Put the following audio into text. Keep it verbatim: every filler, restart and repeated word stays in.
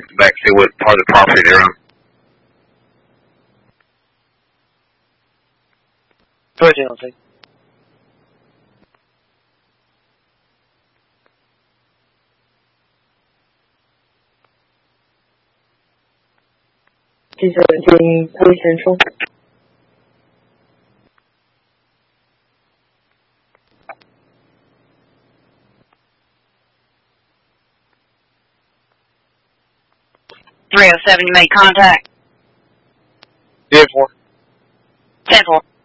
back see what part of the property they're on. Go ahead, Lindsay. two seventeen Police Central. three oh seven, you made contact. ten four. ten four.